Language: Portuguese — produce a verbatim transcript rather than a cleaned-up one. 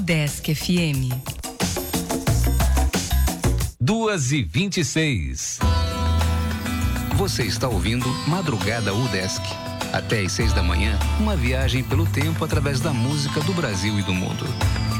Udesc F M. Duas e vinte e seis. Você está ouvindo Madrugada Udesc. Até às seis da manhã, uma viagem pelo tempo através da música do Brasil e do mundo.